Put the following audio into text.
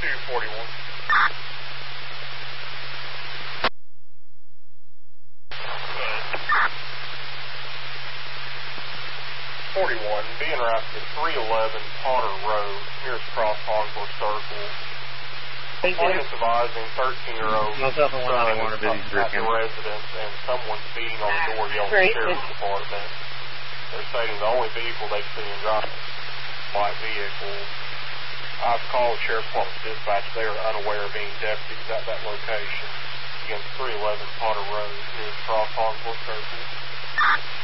241. 41, being right to 311 Potter Road, nearest cross Hogsworth Circle. Plaintiff advising 13-year-old son is at the residence and someone's beating on the door yelling Sheriff's Department. They're stating the only vehicle they see in driving white vehicle. I've called Sheriff's Department dispatch. They are unaware of any deputies at that location. Again, 311 Potter Road, nearest cross Hogsworth Circle.